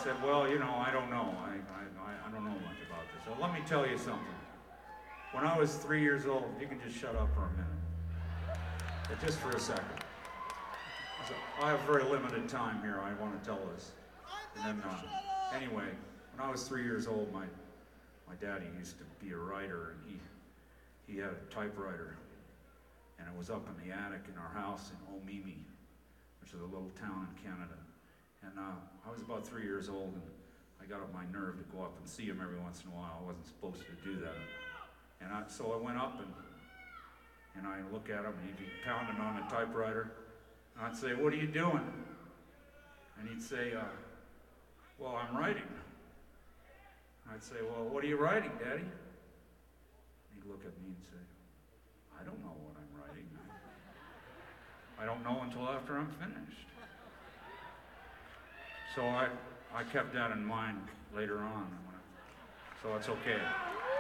said, well, you know, I don't know. I don't know much about this. So let me tell you something. When I was 3 years old, you can just shut up for a minute. But just for a second. So I have very limited time here. I want to tell this. And then, anyway, when I was 3 years old, my daddy used to be a writer, and he had a typewriter, and it was up in the attic in our house in Omemee, which is a little town in Canada. And I was about 3 years old, and I got up my nerve to go up and see him every once in a while. I wasn't supposed to do that. And so I went up, and I look at him, and he'd be pounding on the typewriter. And I'd say, what are you doing? And he'd say, well, I'm writing. I'd say, well, what are you writing, Daddy? He'd look at me and say, I don't know what I'm writing. I don't know until after I'm finished. So I kept that in mind later on. So it's okay.